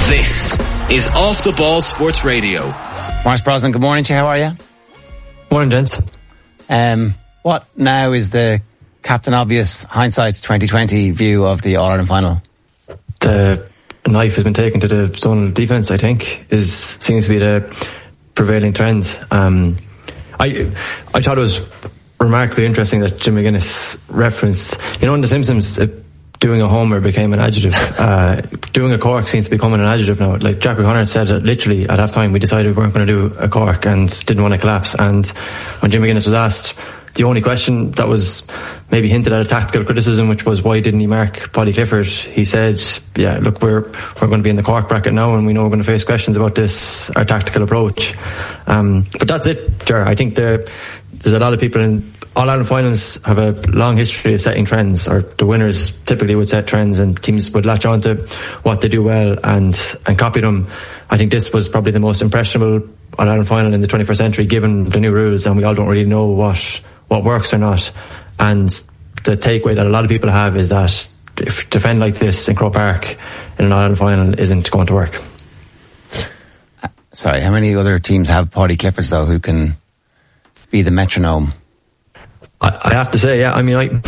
This is Off the Ball Sports Radio. Maurice Brosnan, good morning to you. How are you? Morning, gents. What now is the Captain Obvious hindsight 2020 view of the All-Ireland final? The knife has been taken to the zonal defence, I think, seems to be the prevailing trend. I thought it was remarkably interesting that Jim McGuinness referenced, in The Simpsons, doing a homer became an adjective. Doing a cork seems to be becoming an adjective now. Like Jack O'Connor said, literally at half time we decided we weren't going to do a cork and didn't want to collapse. And when Jim McGuinness was asked, the only question that was maybe hinted at a tactical criticism, which was why didn't he mark Paddy Clifford, he said, yeah, look, we're going to be in the cork bracket now and we know we're going to face questions about this, our tactical approach. But that's it, Ger. I think there's a lot of people in All-Ireland finals have a long history of setting trends, or the winners typically would set trends and teams would latch on to what they do well and copy them. I think this was probably the most impressionable All-Ireland final in the 21st century, given the new rules, and we all don't really know what works or not. And the takeaway that a lot of people have is that if defend like this in Croke Park in an All-Ireland final isn't going to work. Sorry, how many other teams have Paddy Cliffords though who can be the metronome? I have to say, yeah. I mean,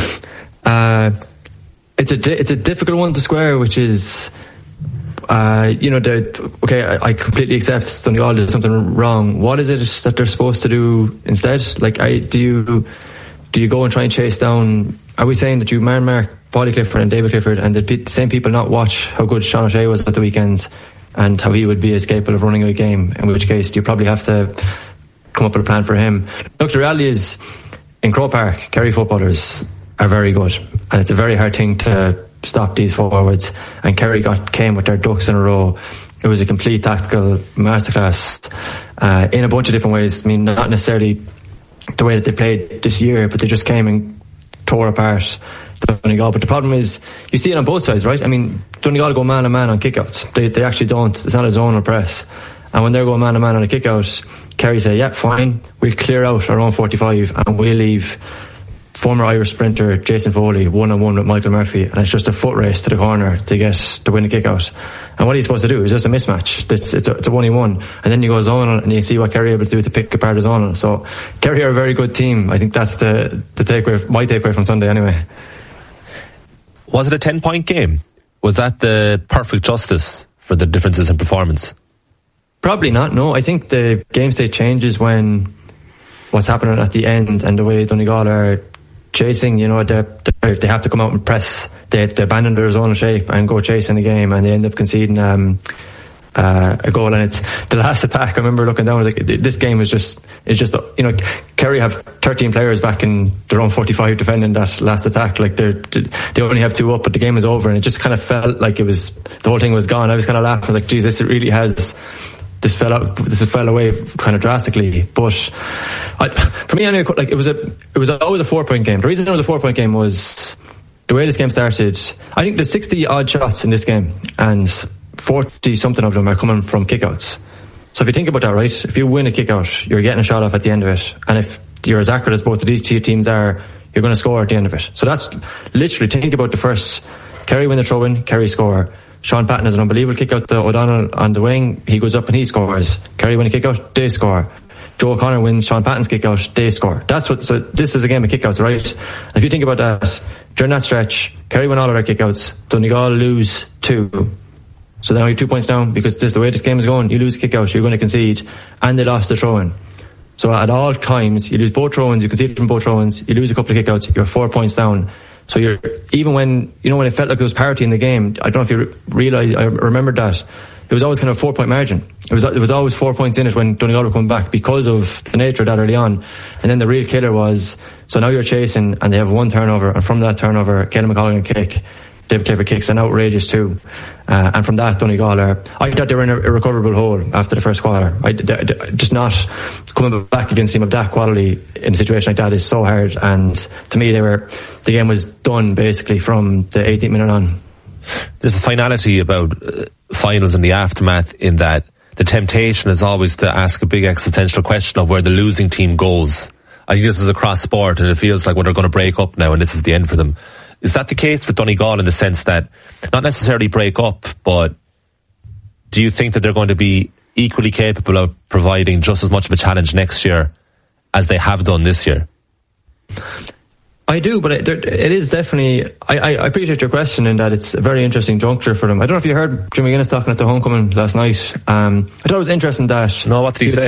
it's a difficult one to square, which is, I completely accept Donegal did something wrong. What is it that they're supposed to do instead? Like, do you go and try and chase down? Are we saying that you mark Paddy Clifford and David Clifford, and the same people not watch how good Sean O'Shea was at the weekend and how he would be as capable of running a game? In which case, you probably have to come up with a plan for him. Look, the reality is, in Croke Park, Kerry footballers are very good, and it's a very hard thing to stop these forwards. And Kerry came with their ducks in a row. It was a complete tactical masterclass in a bunch of different ways. I mean, not necessarily the way that they played this year, but they just came and tore apart Donegal. But the problem is, you see it on both sides, right? I mean, Donegal go man to man on kickouts. They actually don't. It's not a zonal press. And when they're going man to man on a kickout, Kerry say, yeah, fine, we'll clear out our own 45 and we'll leave former Irish sprinter Jason Foley 1-on-1 with Michael Murphy, and it's just a foot race to the corner to win the kick out. And what he's supposed to do is just a mismatch. It's a 1-1, and then you go zonal and you see what Kerry are able to do to pick apart the zonal. So Kerry are a very good team. I think that's the takeaway, my takeaway from Sunday anyway. Was it a 10-point game? Was that the perfect justice for the differences in performance? Probably not, no. I think the game state changes when what's happening at the end and the way Donegal are chasing, they have to come out and press. They abandon their zonal shape and go chasing the game, and they end up conceding a goal. And it's the last attack. I remember looking down, this game is just Kerry have 13 players back in their own 45 defending that last attack. Like they only have 2 up, but the game is over, and it just kind of felt like the whole thing was gone. I was kind of laughing like, geez, this really has. This fell away kind of drastically. But for me, anyway, like it was always a 4-point game. The reason it was a 4-point game was the way this game started. I think there's 60 odd shots in this game, and 40 something of them are coming from kickouts. So if you think about that, right, if you win a kickout, you're getting a shot off at the end of it, and if you're as accurate as both of these two teams are, you're going to score at the end of it. So that's literally, think about the first. Kerry win the throw in, Kerry score. Sean Patton has an unbelievable kick out to O'Donnell on the wing. He goes up and he scores. Kerry win a kick out, they score. Joe O'Connor wins Sean Patton's kick out, they score. So this is a game of kickouts, right? And if you think about that, during that stretch, Kerry win all of their kickouts, Donegal lose 2. So now you're 2 points down, because this is the way this game is going. You lose kick out, you're going to concede, and they lost the throw-in. So at all times, you lose both throw-ins, you concede from both throw-ins, you lose a couple of kickouts, you're 4 points down. So even when it felt like there was parity in the game, I don't know if you realise, I remembered that, it was always kind of a 4-point margin. It was always 4 points in it when Donegal were coming back because of the nature of that early on. And then the real killer was, so now you're chasing and they have 1 turnover, and from that turnover, Caelan McColgan kick, David Clifford kicks an outrageous 2. And from that, Donegal I thought they were in a irrecoverable hole after the first quarter. Just not coming back against a team of that quality in a situation like that is so hard. And to me, the game was done basically from the 18th minute on. There's a finality about finals in the aftermath, in that the temptation is always to ask a big existential question of where the losing team goes. I think this is across sport, and it feels like when they're going to break up now and this is the end for them. Is that the case for Donegal, in the sense that not necessarily break up, but do you think that they're going to be equally capable of providing just as much of a challenge next year as they have done this year? I do, but it is definitely... I appreciate your question in that it's a very interesting juncture for them. I don't know if you heard Jim McGuinness talking at the homecoming last night. I thought it was interesting that... No, what did he say?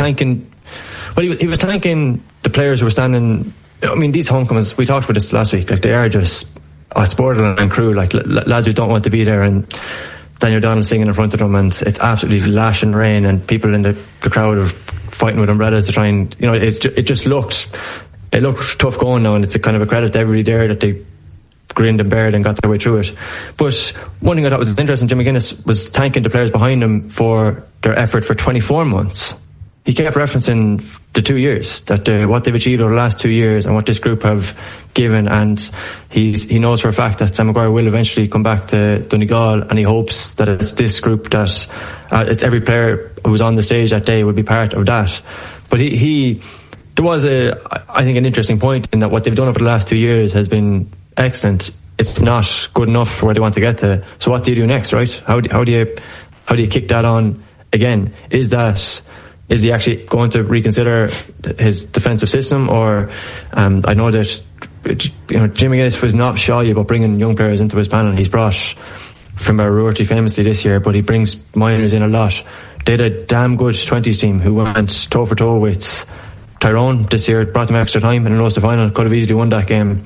He was thanking the players who were standing... I mean, these homecomings, we talked about this last week, like they are just... it's borderline crew, like lads who don't want to be there, and Daniel Donald singing in front of them, and it's absolutely lashing rain, and people in the crowd are fighting with umbrellas to try and... it just looked... It looked tough going now, and it's a kind of a credit to everybody there that they grinned and bared and got their way through it. But one thing I thought was interesting, Jim McGuinness was thanking the players behind him for their effort for 24 months. He kept referencing the 2 years, that what they've achieved over the last 2 years and what this group have given, and he knows for a fact that Sam Maguire will eventually come back to Donegal, and he hopes that it's this group that it's every player who was on the stage that day will be part of that. But there was I think an interesting point in that what they've done over the last 2 years has been excellent. It's not good enough for where they want to get to. So what do you do next, right? How do you kick that on again? Is he actually going to reconsider his defensive system? Or I know that Jim McGuinness was not shy about bringing young players into his panel. He's brought from Ruarty famously this year, but he brings minors in a lot. They had a damn good 20s team who went toe for toe with Tyrone this year, brought them extra time and rose to final, could have easily won that game.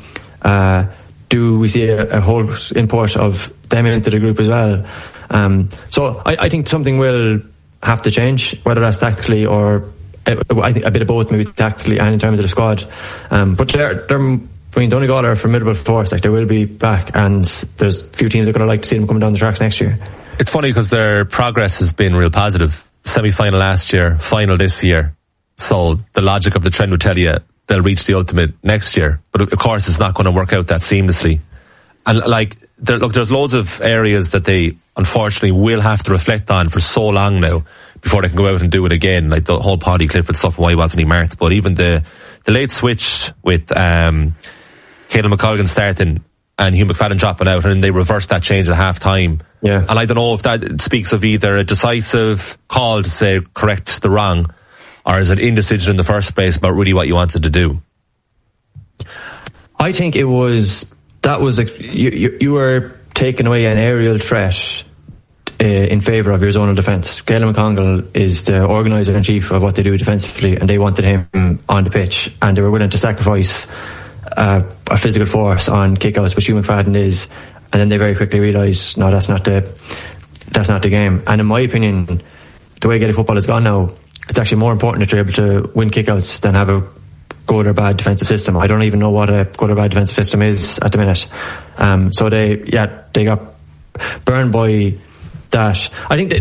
Do we see a whole import of them into the group as well? So I think something will have to change, whether that's tactically or I think a bit of both, maybe tactically and in terms of the squad. But Donegal are a formidable force. Like, they will be back, and there's a few teams that are going to like to see them coming down the tracks next year. It's funny because their progress has been real positive. Semi-final last year, final this year. So the logic of the trend would tell you they'll reach the ultimate next year. But of course it's not going to work out that seamlessly. And there's loads of areas that they unfortunately will have to reflect on for so long now before they can go out and do it again. Like the whole Paddy Clifford stuff, why wasn't he marked? But even the late switch with Caelan McColgan starting and Hugh McFadden dropping out, and then they reversed that change at half time. Yeah. And I don't know if that speaks of either a decisive call to say correct the wrong, or is it indecision in the first place about really what you wanted to do? I think you were taking away an aerial threat in favour of your zonal defence. Caelan McCongal is the organiser-in-chief of what they do defensively, and they wanted him on the pitch, and they were willing to sacrifice a physical force on kickouts, which Hugh McFadden is, and then they very quickly realised, no, that's not the game. And in my opinion, the way Gaelic football has gone now, it's actually more important that you're able to win kickouts than have a good or bad defensive system. I don't even know what a good or bad defensive system is at the minute. So they got burned by that. I think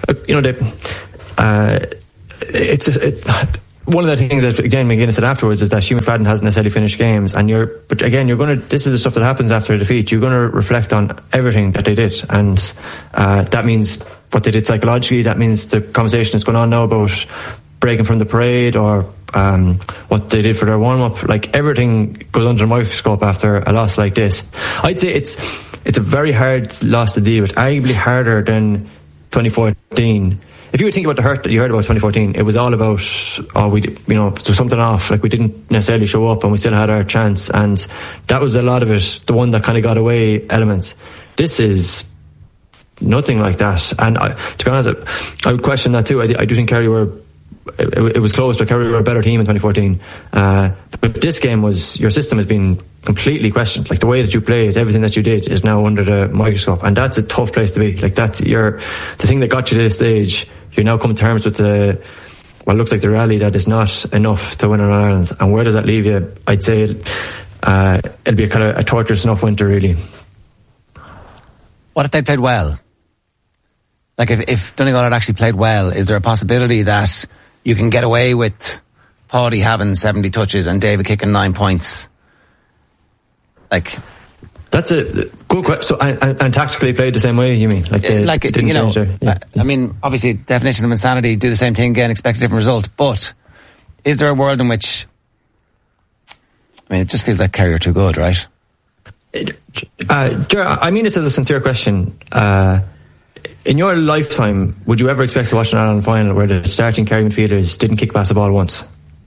that one of the things that again McGuinness said afterwards is that Hugh McFadden hasn't necessarily finished games, and this is the stuff that happens after a defeat. You're going to reflect on everything that they did, and that means what they did psychologically. That means the conversation that's going on now about breaking from the parade, or what they did for their warm-up. Like, everything goes under the microscope after a loss like this. I'd say it's a very hard loss to deal with, arguably harder than 2014. If you would think about the hurt that you heard about 2014, it was all about, there's something off, like we didn't necessarily show up and we still had our chance, and that was a lot of it, the one that kind of got away elements. This is nothing like that, and to be honest, I would question that too. I do think Kerry it was close, but Kerry were a better team in 2014. But this game your system has been completely questioned. Like, the way that you played, everything that you did is now under the microscope, and that's a tough place to be. Like, that's the thing that got you to this stage. You're now coming to terms with what looks like the rally that is not enough to win in Ireland. And where does that leave you? I'd say it'll be a kind of a torturous enough winter, really. What if they played well? Like, if Donegal had actually played well, is there a possibility that you can get away with Paddy having 70 touches and David kicking 9 points? Like, that's a good question. So, and tactically played the same way, you mean? I mean, obviously, definition of insanity, do the same thing again, expect a different result. But is there a world in which, I mean, it just feels like Kerry are too good, right? I mean this as a sincere question. in your lifetime, would you ever expect to watch an Ireland final where the starting Kerry midfielders didn't kick past the ball once?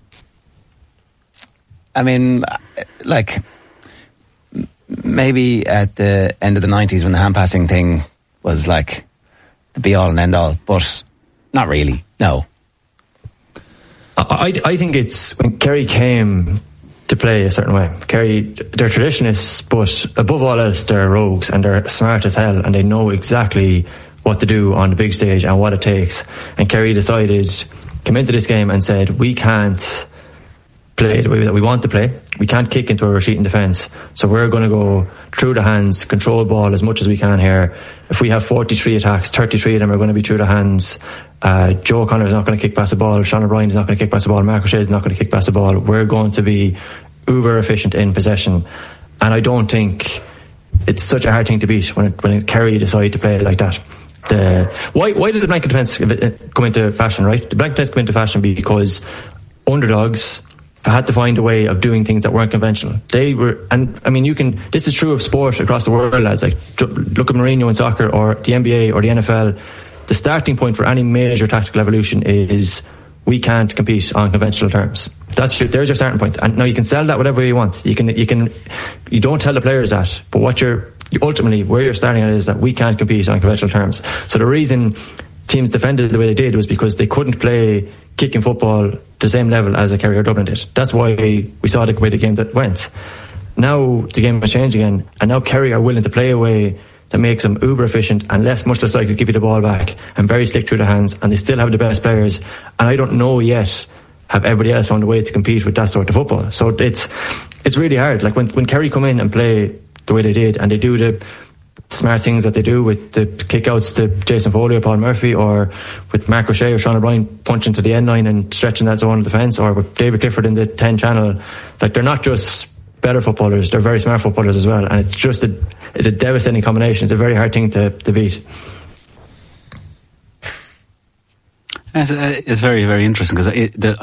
I mean, like, maybe at the end of the 90s when the hand passing thing was like the be all and end all, but not really, no. I think it's when Kerry came to play a certain way. Kerry, they're traditionalists, but above all else, they're rogues and they're smart as hell and they know exactly what to do on the big stage and what it takes. And Kerry decided, came into this game and said, we can't play the way that we want to play. We can't kick into a retreating defence. So we're going to go through the hands, control ball as much as we can here. If we have 43 attacks, 33 of them are going to be through the hands. Joe O'Connor is not going to kick past the ball. Sean O'Brien is not going to kick past the ball. Mark O'Shea is not going to kick past the ball. We're going to be uber efficient in possession. And I don't think it's such a hard thing to beat when Kerry decide to play it like that. Why did the blanket defence come into fashion, right? The blanket defence came into fashion because underdogs had to find a way of doing things that weren't conventional. They were, and I mean, this is true of sport across the world, lads. Like, look at Mourinho in soccer or the NBA or the NFL. The starting point for any major tactical evolution is we can't compete on conventional terms. There's your starting point. And now you can sell that whatever way you want. You don't tell the players that, but ultimately where you're starting at is that we can't compete on conventional terms. So the reason teams defended the way they did was because they couldn't play kicking football to the same level as the Kerry or Dublin did. That's why we saw the way the game that went. Now the game has changed again, and now Kerry are willing to play a way that makes them uber efficient and much less likely to give you the ball back and very slick through the hands, and they still have the best players. And I don't know yet have everybody else found a way to compete with that sort of football. So it's really hard. Like when Kerry come in and play the way they did, and they do the smart things that they do with the kick-outs to Jason Foley or Paul Murphy, or with Mark O'Shea or Sean O'Brien punching to the end line and stretching that zone of defence, or with David Clifford in the 10 channel, like, they're not just better footballers, they're very smart footballers as well, and it's just it's a devastating combination. It's a very hard thing to beat. It's very, very interesting, because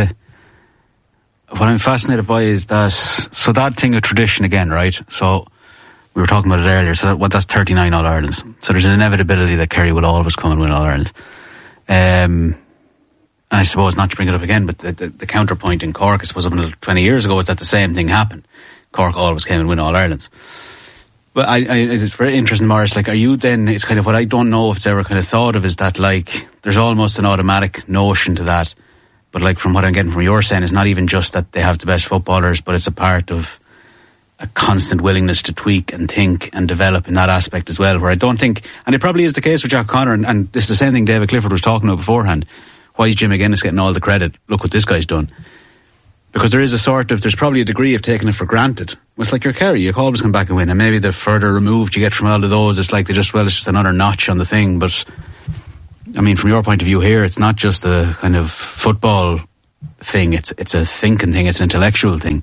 what I'm fascinated by is that thing of tradition again, right? So we were talking about it earlier. So that's 39 All-Irelands. So there's an inevitability that Kerry will always come and win All-Ireland. And I suppose, not to bring it up again, but the counterpoint in Cork, I suppose up until 20 years ago, was that the same thing happened. Cork always came and win All-Irelands. But it's very interesting, Maurice, like, are you then, it's kind of what I don't know if it's ever kind of thought of, is that, like, there's almost an automatic notion to that. But, like, from what I'm getting from your saying, it's not even just that they have the best footballers, but it's a part of a constant willingness to tweak and think and develop in that aspect as well, where I don't think, and it probably is the case with Jack Connor, and this is the same thing David Clifford was talking about beforehand. Why is Jim McGuinness getting all the credit? Look what this guy's done. Because there's probably a degree of taking it for granted. It's like your Kerry, you always come back and win, and maybe the further removed you get from all of those, it's like it's just another notch on the thing. But I mean, from your point of view here, it's not just a kind of football thing, it's a thinking thing, it's an intellectual thing.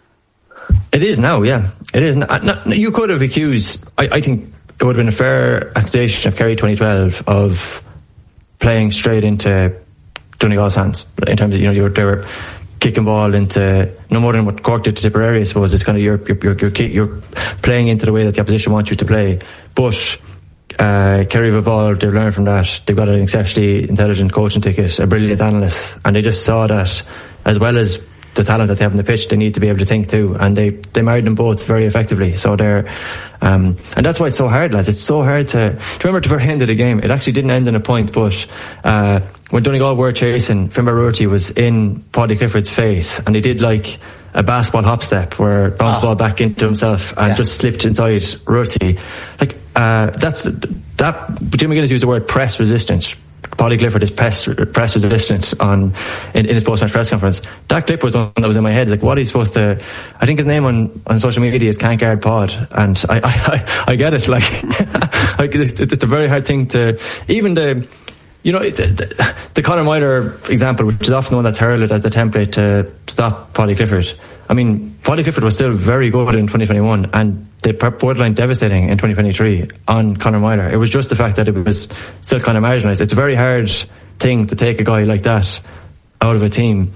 It is now, yeah. It is. You could have accused, I think it would have been a fair accusation of Kerry 2012 of playing straight into Donegal's hands, in terms of, they were kicking ball into no more than what Cork did to Tipperary. I suppose it's kind of you're playing into the way that the opposition wants you to play. But Kerry have evolved, they've learned from that, they've got an exceptionally intelligent coaching ticket, a brilliant analyst, and they just saw that, as well as the talent that they have on the pitch, they need to be able to think too, and they married them both very effectively. So they're and that's why it's so hard, lads. It's so hard to remember the very end of the game. It actually didn't end in a point, but when Donegal were chasing, Finbar Rorty was in Paddy Clifford's face, and he did like a basketball hop step where bounced ball back into himself and just slipped inside Rorty. Like that Jim McGuinness used the word press resistant. Paddy Clifford is press resistant in his post-match press conference. That clip was one that was in my head. Like, what he's supposed to, I think his name on social media is Can't Guard Pod, and I get it. Like, like it's a very hard thing to, even the Conor Myler example, which is often the one that's heralded as the template to stop Paddy Clifford. I mean, Paddy Clifford was still very good in 2021, and they borderline devastating in 2023 on Conor Myler. It was just the fact that it was still kind of marginalised. It's a very hard thing to take a guy like that out of a team.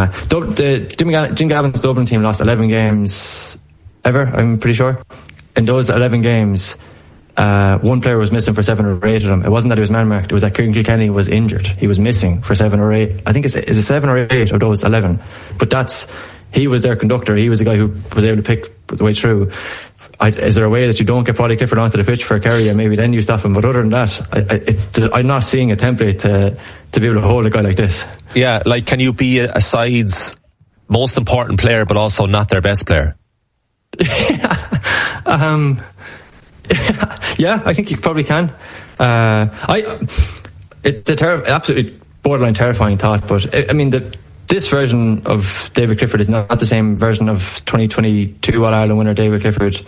Jim Gavin's Dublin team lost 11 games ever, I'm pretty sure. In those 11 games, one player was missing for 7 or 8 of them. It wasn't that he was man-marked, it was that Kieran Kilkenny was injured. He was missing for 7 or 8. I think it's 7 or 8 of those 11. But he was their conductor. He was the guy who was able to pick the way through. Is there a way that you don't get Paddy Clifford onto the pitch for Kerry and maybe then you stop him? But other than that, I'm not seeing a template to be able to hold a guy like this. Yeah, like, can you be a side's most important player but also not their best player? Yeah, I think you probably can. It's absolutely borderline terrifying thought, but I mean, this version of David Clifford is not the same version of 2022 All-Ireland winner David Clifford,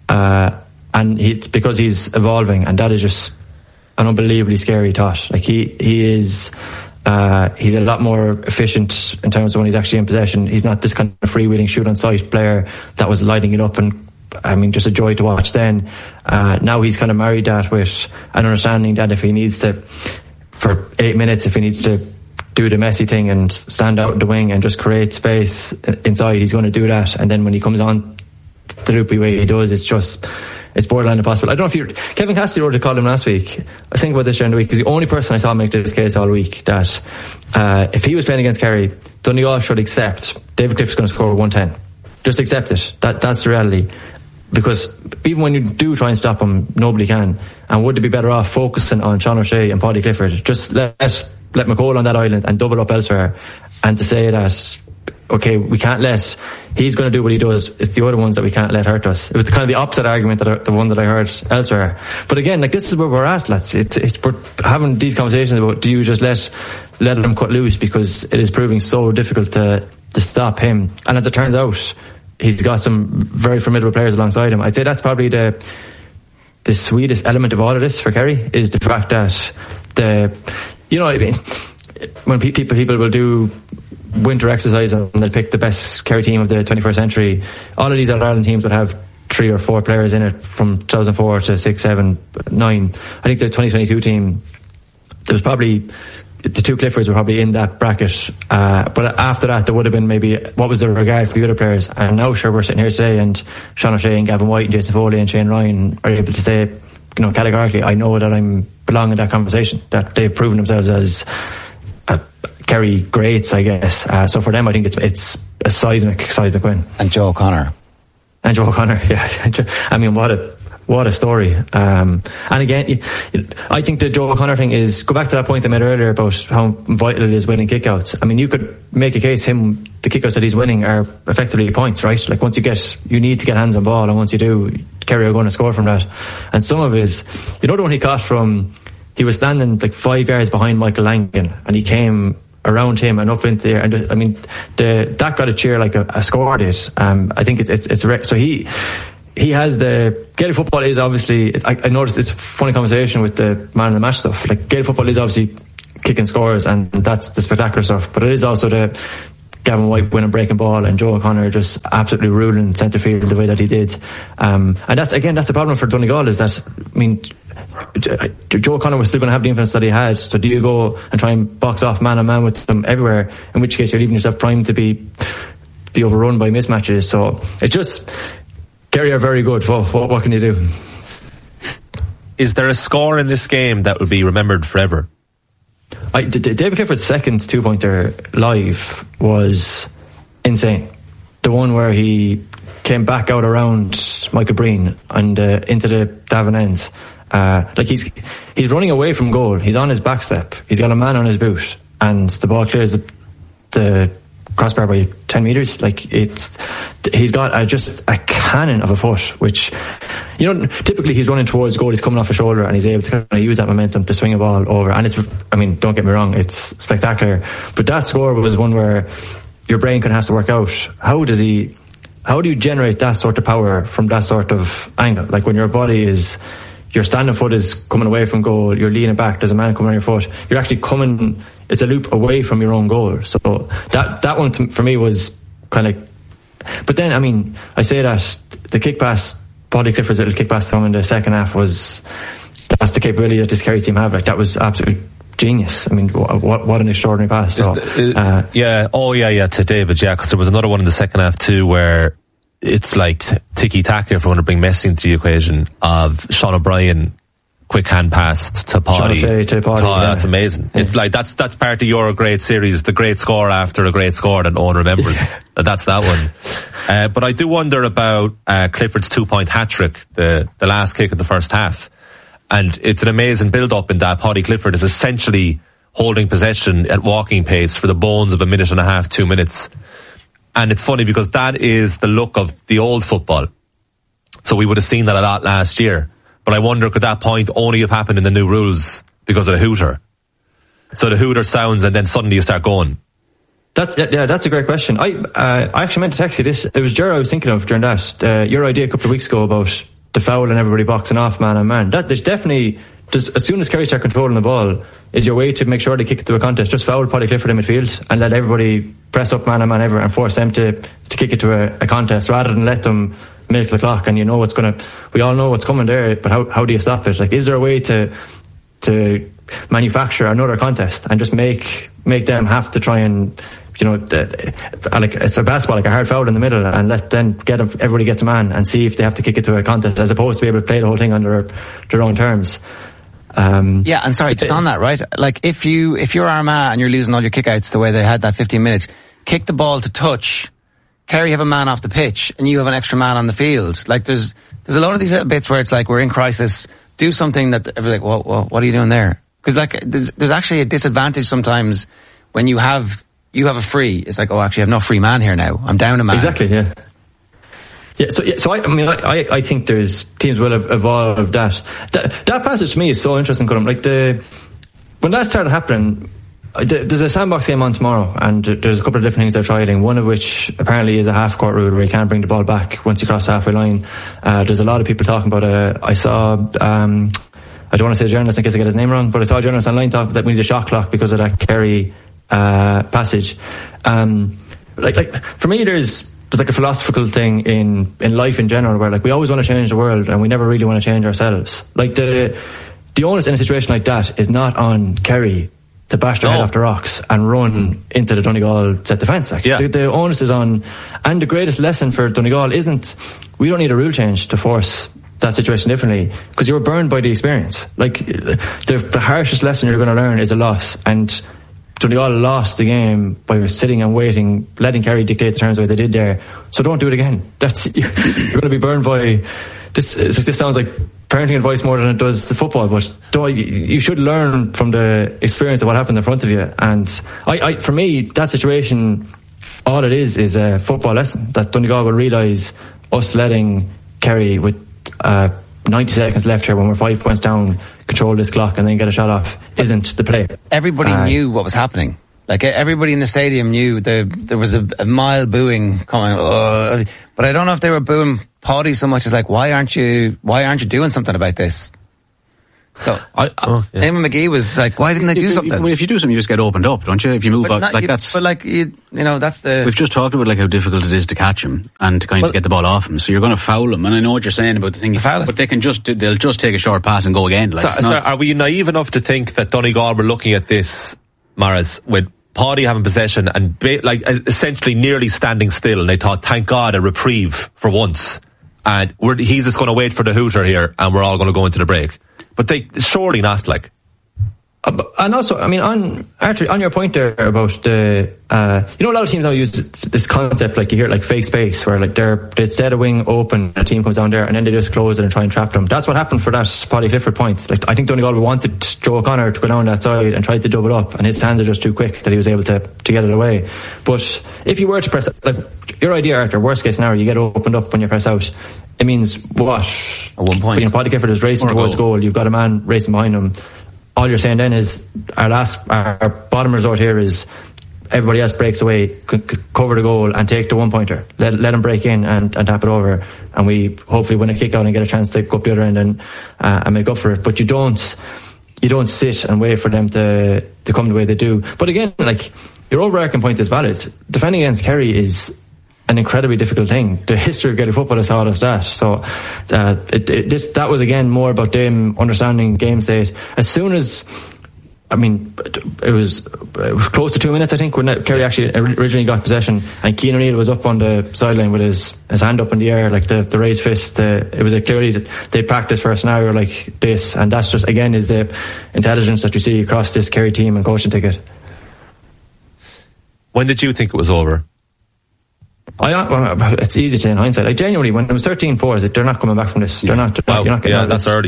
and it's because he's evolving, and that is just an unbelievably scary thought. Like he's a lot more efficient in terms of when he's actually in possession. He's not this kind of freewheeling shoot on sight player that was lighting it up and, I mean, just a joy to watch then. Now he's kind of married that with an understanding that if he needs to, for 8 minutes, if he needs to do the messy thing and stand out in the wing and just create space inside, he's going to do that. And then when he comes on the loopy way he does, it's borderline impossible. I don't know if Kevin Cassidy wrote a column last week. I was thinking about this during the week because the only person I saw make this case all week that if he was playing against Kerry, Donegal should accept David Clifford's going to score 110. Just accept it. That's the reality. Because even when you do try and stop him, nobody can. And would they be better off focusing on Sean O'Shea and Paddy Clifford? Just let McCall on that island and double up elsewhere. And to say that, okay, we can't let, he's going to do what he does, it's the other ones that we can't let hurt us. It was kind of the opposite argument, the one that I heard elsewhere. But again, like, this is where we're at, lads. We're having these conversations about, do you just let him cut loose, because it is proving so difficult to stop him. And as it turns out, he's got some very formidable players alongside him. I'd say that's probably the sweetest element of all of this for Kerry, is the fact that you know what I mean, when people will do winter exercise and they'll pick the best Kerry team of the 21st century, all of these All-Ireland teams would have 3 or 4 players in it from 2004 to 6, 7, 9. I think the 2022 team, there was probably, the 2 Cliffords were probably in that bracket, but after that there would have been maybe, what was the regard for the other players? And now sure, we're sitting here today and Sean O'Shea and Gavin White and Jason Foley and Shane Ryan are able to say, you know, categorically, I know that I belong in that conversation, that they've proven themselves as Kerry greats, I guess. So for them, I think it's a seismic win. And Joe O'Connor, yeah. I mean, what a story. And again, I think the Joe O'Connor thing is, go back to that point I made earlier about how vital it is winning kickouts. I mean, you could make a case the kickouts that he's winning are effectively points, right? Like, you need to get hands on ball, and once you do, Kerry are going to score from that. And some of his, the one he caught from, he was standing like 5 yards behind Michael Langan, and he came around him and up into there, and I mean, that got a cheer like a score did. I think it's so he has Gaelic football is obviously, I noticed it's a funny conversation with the man in the match stuff. Like, Gaelic football is obviously kicking scores, and that's the spectacular stuff, but it is also the Gavin White winning breaking ball and Joe O'Connor just absolutely ruling centre field the way that he did. And that's the problem for Donegal, is that, I mean, Joe O'Connor was still going to have the influence that he had, so do you go and try and box off man on man with them everywhere, in which case you're leaving yourself primed to be overrun by mismatches. So it's just, Kerry are very good. What can you do? Is there a score in this game that will be remembered forever? David Clifford's second 2-pointer live was insane. The one where he came back out around Michael Breen and into the Davin ends. Like, he's running away from goal. He's on his back step. He's got a man on his boot, and the ball clears the crossbar by 10 metres. Like, he's got just a cannon of a foot, which, you know, typically he's running towards goal, he's coming off a shoulder, and he's able to kind of use that momentum to swing a ball over. And I mean, don't get me wrong, it's spectacular. But that score was one where your brain kind of has to work out, how do you generate that sort of power from that sort of angle? Like, when your standing foot is coming away from goal, you're leaning back, there's a man coming on your foot, you're actually coming, it's a loop away from your own goal. So that one for me was kind of, but then, I mean, I say that the kick pass, Paddy Clifford's little kick pass to him in the second half that's the capability that this Kerry team have. Like, that was absolute genius. I mean, what an extraordinary pass. So, to David, yeah, because there was another one in the second half too where it's like tiki-taka, if we want to bring Messi into the equation, of Sean O'Brien quick hand pass to Paddy. That's amazing. Yeah. It's like that's part of your great series, the great score after a great score that no one remembers. That's that one. But I do wonder about Clifford's 2-point hat-trick, the last kick of the first half. And it's an amazing build-up in that Paddy Clifford is essentially holding possession at walking pace for the bones of a minute and a half, 2 minutes. And it's funny because that is the look of the old football. So we would have seen that a lot last year. But I wonder, could that point only have happened in the new rules because of the hooter? So the hooter sounds and then suddenly you start going. That's a great question. I actually meant to text you this. It was Gerard I was thinking of during that. Your idea a couple of weeks ago about the foul and everybody boxing off man on man. There's definitely, as soon as Kerry start controlling the ball, is your way to make sure they kick it to a contest. Just foul Paddy Clifford in midfield and let everybody press up man on man ever and force them to kick it to a contest rather than let them milk the clock. And you know we all know what's coming there, but how do you stop it? Like, is there a way to manufacture another contest and just make them have to try and, you know, like it's a basketball, like a hard foul in the middle, and let them everybody gets a man and see if they have to kick it to a contest as opposed to be able to play the whole thing under their own terms. Yeah, and sorry, just on that, right? Like if you're Armagh and you're losing all your kickouts the way they had that 15 minutes, kick the ball to touch. Kerry have a man off the pitch and you have an extra man on the field. Like there's a lot of these little bits where it's like we're in crisis. Do something that everybody's like, well, what are you doing there? Because like there's actually a disadvantage sometimes when you have a free. It's like, oh, actually, I have no free man here now. I'm down a man. Exactly. Yeah. Yeah. So I think there's teams will have evolved that passage to me is so interesting. Like when that started happening. There's a sandbox game on tomorrow, and there's a couple of different things they're trialling, one of which apparently is a half-court rule where you can't bring the ball back once you cross the halfway line. There's a lot of people talking about I saw, I don't want to say a journalist in case I get his name wrong, but I saw a journalist online talk that we need a shot clock because of that Kerry passage. Like for me, there's like a philosophical thing in life in general where like we always want to change the world and we never really want to change ourselves. Like the onus in a situation like that is not on Kerry to bash their head off the rocks and run into the Donegal set defence. Like, the onus is on, and the greatest lesson for Donegal isn't, we don't need a rule change to force that situation differently, because you're burned by the experience. Like, the harshest lesson you're going to learn is a loss, and Donegal lost the game by sitting and waiting, letting Kerry dictate the terms the way they did there. So don't do it again. You're going to be burned by this. This sounds like parenting advice more than it does the football, but you should learn from the experience of what happened in front of you. And for me, that situation, all it is a football lesson that Donegal will realise us letting Kerry with 90 seconds left here when we're 5 points down control this clock and then get a shot off isn't the play. Everybody knew what was happening. Like everybody in the stadium knew there was a mild booing coming. But I don't know if they were booing Paddy so much as like, why aren't you doing something about this? So Eamon McGee was like, why didn't they do something? Well, if you do something, you just get opened up, don't you? If you move out, like that's. But like you know, that's the. We've just talked about like how difficult it is to catch him and to kind of get the ball off him. So you're going to foul him, and I know what you're saying about the thing. But they can they'll just take a short pass and go again. Like, so are we naive enough to think that Donegal were looking at this, Maris, with Paddy having possession and essentially nearly standing still, and they thought, thank God, a reprieve for once, and he's just going to wait for the hooter here, and we're all going to go into the break. But they surely not, like. And also, I mean, on your point there about the, a lot of teams now use this concept, like you hear it like fake space, where like they set a wing open, a team comes down there, and then they just close it and try and trap them. That's what happened for that Paddy Clifford point. Like, I think Donegal wanted Joe O'Connor to go down that side and try to double up, and his hands are just too quick that he was able to get it away. But if you were to press, like your idea, Arthur, worst case scenario, you get opened up when you press out. It means what? At 1 point. Paddy Clifford is racing towards goal. You've got a man racing behind him. All you're saying then is our bottom resort here is everybody else breaks away, cover the goal and take the 1 pointer. Let them break in and tap it over, and we hopefully win a kick out and get a chance to go up the other end and make up for it. But you don't sit and wait for them to come the way they do. But again, like, your overarching point is valid. Defending against Kerry is an incredibly difficult thing. The history of Gaelic football has taught us that. So that was again more about them understanding game state. As soon as I mean, it was close to 2 minutes, I think, when Kerry actually originally got possession, and Cian O'Neill was up on the sideline with his hand up in the air, like the raised fist. It was clearly that they practiced for a scenario like this, and that's just, again, is the intelligence that you see across this Kerry team and coaching ticket. When did you think it was over? It's easy to say in hindsight. Like, genuinely, when it was 13-4, they're not coming back from this. You're not getting that's early.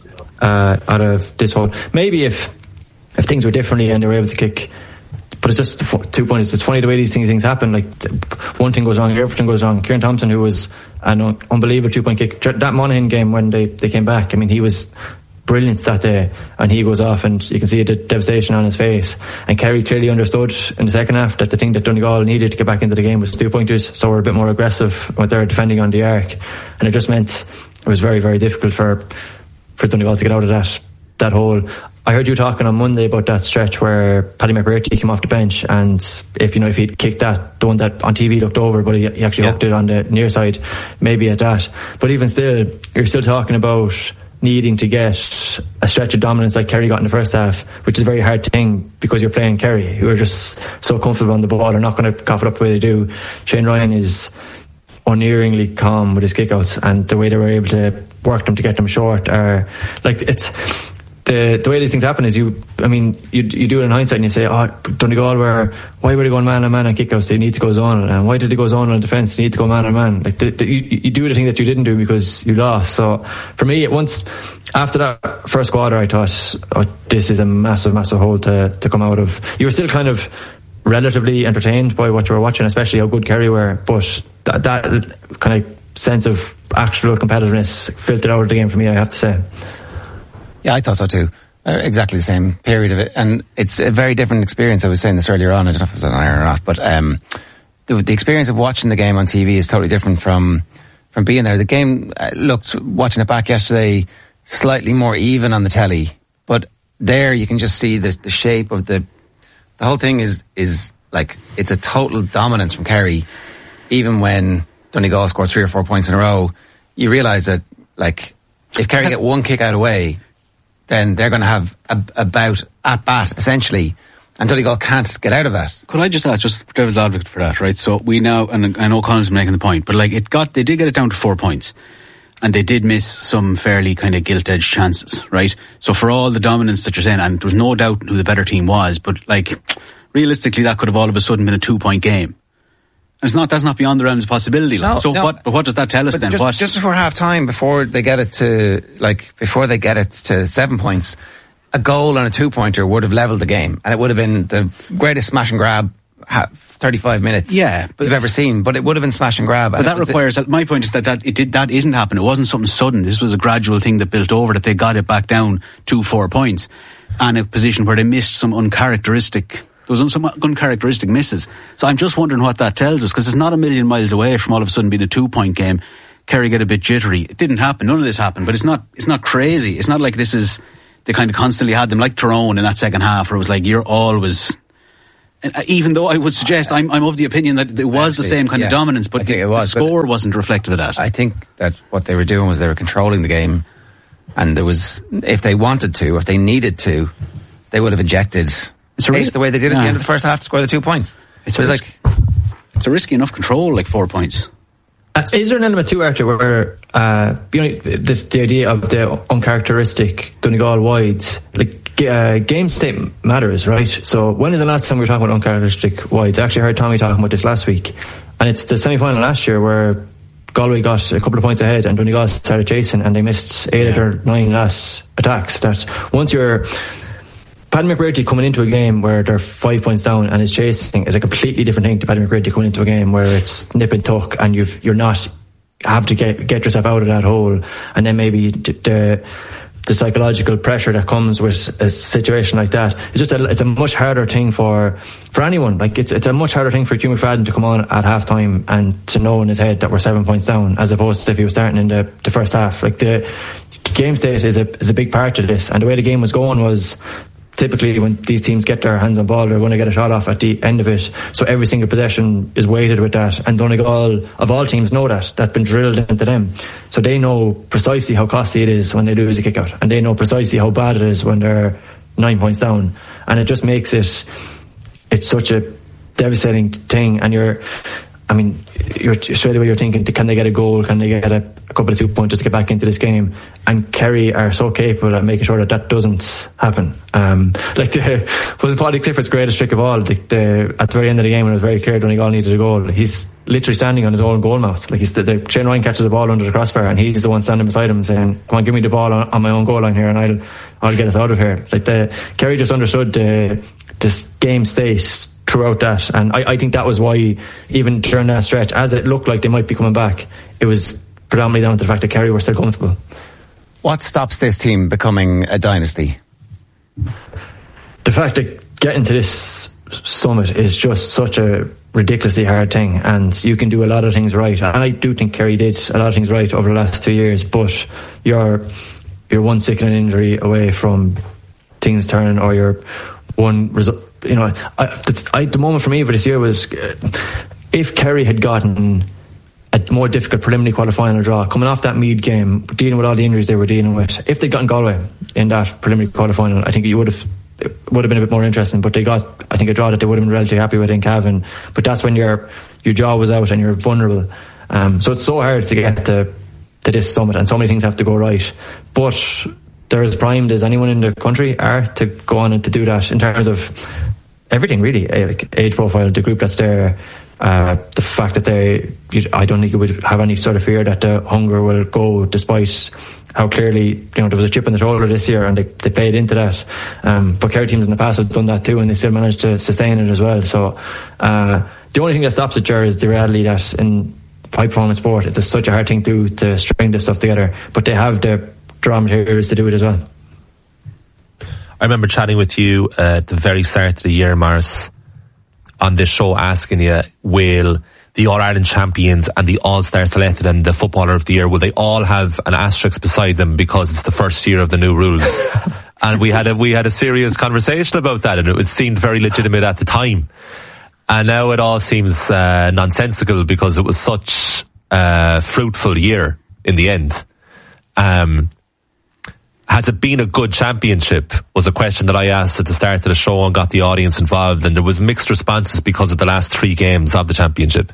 Out of this hole. Maybe if things were differently and they were able to kick, but it's just 2 points. It's funny the way these things happen. Like, one thing goes wrong, everything goes wrong. Kieran Thompson, who was an unbelievable 2-point kick, that Monaghan game when they came back, I mean, he was brilliant that day, and he goes off and you can see the devastation on his face. And Kerry clearly understood in the second half that the thing that Donegal needed to get back into the game was 2-pointers, so we're a bit more aggressive when they're defending on the arc, and it just meant it was very, very difficult for Donegal to get out of that hole. I heard you talking on Monday about that stretch where Paddy McBrearty came off the bench, and if he'd kicked that, the one that on TV looked over, but he actually hooked it on the near side, maybe at that. But even still, you're still talking about needing to get a stretch of dominance like Kerry got in the first half, which is a very hard thing because you're playing Kerry, who are just so comfortable on the ball. They're not going to cough it up the way they do. Shane Ryan is unerringly calm with his kickouts, and the way they were able to work them to get them short are like, it's the way these things happen is you do it in hindsight and you say, Donegal why were they going man on man on kickouts? They need to go zone. And why did they go zone on defence? They need to go man on man. Like, you do the thing that you didn't do because you lost. So for me, after that first quarter, I thought, this is a massive, massive hole to come out of. You were still kind of relatively entertained by what you were watching, especially how good Kerry were, but that kind of sense of actual competitiveness filtered out of the game for me, I have to say. Yeah, I thought so too. Exactly the same period of it. And it's a very different experience. I was saying this earlier on, I don't know if it was on air or not, but the experience of watching the game on TV is totally different from being there. The game looked, watching it back yesterday, slightly more even on the telly, but there you can just see the shape of the whole thing is like, it's a total dominance from Kerry. Even when Donegal scored 3 or 4 points in a row, you realise that, like, if Kerry get one kick out away, then they're going to have a bout at bat, essentially, and Donegal can't get out of that. Could I just ask, just devil's advocate for that, right? So we now, and I know Colin's making the point, but like, they did get it down to 4 points, and they did miss some fairly kind of gilt-edged chances, right? So for all the dominance that you're saying, and there's no doubt who the better team was, but like, realistically, that could have all of a sudden been a 2-point game. That's not beyond the realms of possibility. Like. What does that tell us then? Just before half time, before they get it to 7 points, a goal and a 2-pointer would have levelled the game, and it would have been the greatest smash and grab 35 minutes you've ever seen. But it would have been smash and grab. But that requires. My point is that isn't happening. It wasn't something sudden. This was a gradual thing that built over. That they got it back down to 4 points, and a position where they missed some uncharacteristic. There was some uncharacteristic misses. So I'm just wondering what that tells us, because it's not a million miles away from all of a sudden being a 2-point game. Kerry get a bit jittery. It didn't happen. None of this happened, but it's not crazy. It's not like they kind of constantly had them like Tyrone in that second half, where it was like, you're always, even though I would suggest, I'm of the opinion that it was the same kind of dominance, but the score wasn't reflective of that. I think that what they were doing was they were controlling the game, and there was, if they wanted to, if they needed to, they would have injected the way they did at the end of the first half to score the 2 points. It's a risky enough control, like 4 points. Is there an element too, Archer, where the idea of the uncharacteristic Donegal wides, like game state matters, right? So when is the last time we were talking about uncharacteristic wides? I actually heard Tommy talking about this last week, and it's the semi-final last year where Galway got a couple of points ahead and Donegal started chasing, and they missed 8 of their 9 last attacks. That once you're Paddy McBrearty coming into a game where they're 5 points down and is chasing is a completely different thing to Paddy McBrearty coming into a game where it's nip and tuck and you're not have to get yourself out of that hole, and then maybe the psychological pressure that comes with a situation like that. It's a much harder thing for anyone. Like it's a much harder thing for Hugh McFadden to come on at halftime and to know in his head that we're 7 points down, as opposed to if he was starting in the first half. Like the game state is a big part of this, and the way the game was going was, typically when these teams get their hands on ball, they're going to get a shot off at the end of it. So every single possession is weighted with that. And Donegal, of all teams, know that. That's been drilled into them. So they know precisely how costly it is when they lose a kick out. And they know precisely how bad it is when they're 9 points down, and it just makes it's such a devastating thing. And you're straight away you're thinking, can they get a goal? Can they get a couple of 2 pointers to get back into this game? And Kerry are so capable at making sure that doesn't happen. Was Paddy Clifford's greatest trick of all? At the very end of the game, when it was very clear Donegal needed a goal, he's literally standing on his own goal mouth. Like Shane Ryan catches the ball under the crossbar, and he's the one standing beside him saying, "Come on, give me the ball on my own goal line here, and I'll get us out of here." Kerry just understood this game state throughout that, and I think that was why even during that stretch, as it looked like they might be coming back, it was predominantly down to the fact that Kerry were still comfortable. What stops this team becoming a dynasty? The fact that getting to this summit is just such a ridiculously hard thing, and you can do a lot of things right, and I do think Kerry did a lot of things right over the last 2 years, but you're one sickening injury away from things turning, or you're one result. The moment for me for this year was if Kerry had gotten a more difficult preliminary quarter-final draw, coming off that Meath game, dealing with all the injuries they were dealing with. If they'd gotten Galway in that preliminary quarter-final, I think it would have been a bit more interesting, but they got, I think, a draw that they would have been relatively happy with in Cavan. But that's when your jaw was out and you're vulnerable. So it's so hard to get to this summit, and so many things have to go right. But they're as primed as anyone in the country are to go on and to do that in terms of everything, really. Like age profile, the group that's there, the fact that I don't think you would have any sort of fear that the hunger will go, despite how clearly, there was a chip in the shoulder this year, and they played into that. But Kerry teams in the past have done that too, and they still managed to sustain it as well. So the only thing that stops it, Ger, is the reality that in high performance sport, it's such a hard thing to string this stuff together. But they have the raw materials to do it as well. I remember chatting with you at the very start of the year, Maurice, on this show, asking you, will the All-Ireland champions and the All-Star selected and the Footballer of the Year, will they all have an asterisk beside them because it's the first year of the new rules? And we had a serious conversation about that, and it seemed very legitimate at the time. And now it all seems nonsensical because it was such a fruitful year in the end. Has it been a good championship, was a question that I asked at the start of the show and got the audience involved, and there was mixed responses because of the last 3 games of the championship.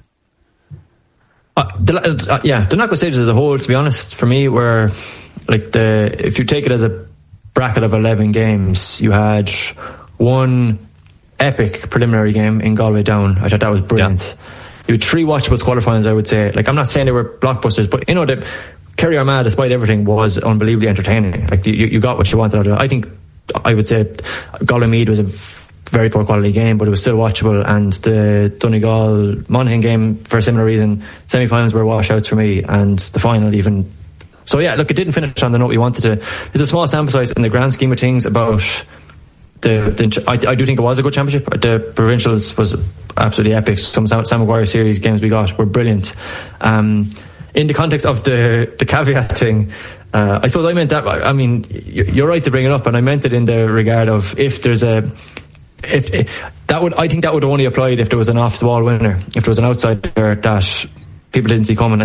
The knockout stages as a whole, to be honest, for me, were if you take it as a bracket of 11 games, you had one epic preliminary game in Galway Down. I thought that was brilliant. Yeah. You had 3 watchable quarterfinals, I would say. I'm not saying they were blockbusters, but that Kerry Armagh, despite everything, was unbelievably entertaining. You got what you wanted out of it. I would say Galway Meath was a very poor quality game, but it was still watchable, and the Donegal Monaghan game, for a similar reason, semi-finals were washouts for me, and the final even. So yeah, it didn't finish on the note we wanted to. It's a small sample size in the grand scheme of things about I do think it was a good championship. The provincials was absolutely epic. Some Sam Maguire series games we got were brilliant. In the context of the caveat thing, I suppose I meant that. I mean, you're right to bring it up, and I meant it in the regard of I think that would only applied if there was an off the wall winner, if there was an outsider that people didn't see coming.